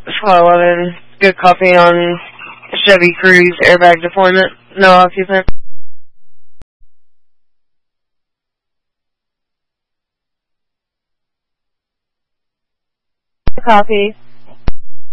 Hello, 11. Good copy on Chevy Cruze airbag deployment. No occupant. Copy.